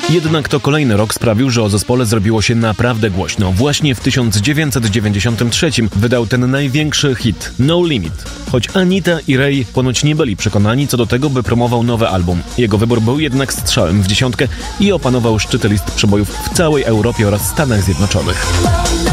Jednak to kolejny rok sprawił, że o zespole zrobiło się naprawdę głośno. Właśnie w 1993 wydał ten największy hit No Limit. Choć Anita i Ray ponoć nie byli przekonani co do tego, by promował nowy album. Jego wybór był jednak strzałem w dziesiątkę i opanował szczyty list przebojów w całej Europie oraz Stanach Zjednoczonych.